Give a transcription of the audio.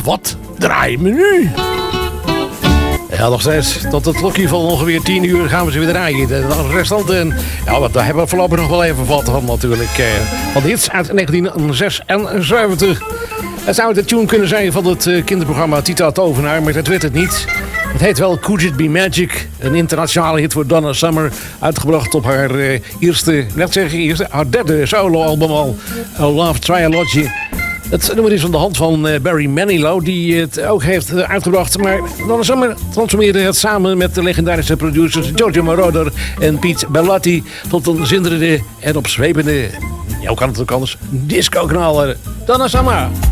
wat draaien we nu? Ja, nog steeds. Tot het klokje van ongeveer 10 uur gaan we ze weer draaien. De restanten. En ja, daar hebben we voorlopig nog wel even wat van natuurlijk. Want hits uit 1976. Het zou de tune kunnen zijn van het kinderprogramma Tita Tovenaar, maar dat weet het niet. Het heet wel Could It Be Magic. Een internationale hit voor Donna Summer. Uitgebracht op haar haar derde solo-album al. A Love Trilogy. Het nummer is van de hand van Barry Manilow, die het ook heeft uitgebracht. Maar Donna Summer transformeerde het samen met de legendarische producers Giorgio Moroder en Pete Bellotti tot een zinderende en opzwepende, hoe kan het ook anders, disco-knaller. Donna Summer.